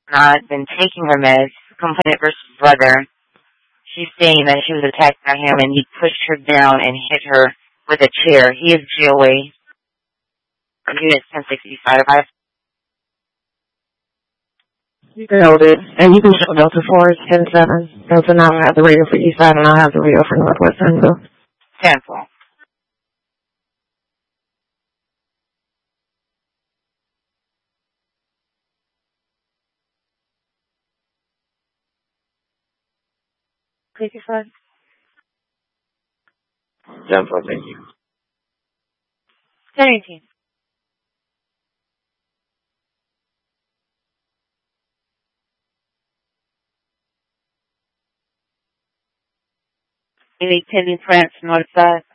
not been taking her meds. Complainant versus brother. She's saying that she was attacked by him and he pushed her down and hit her with a chair. He is GOA. Unit 1065. You nailed it. And you can show Delta 4 10-7. Delta 9 will have the radio for East Side and I'll have the radio for Northwest Central. 10-4. Please, 10-4, thank you. 10-18. Any pending France North Side?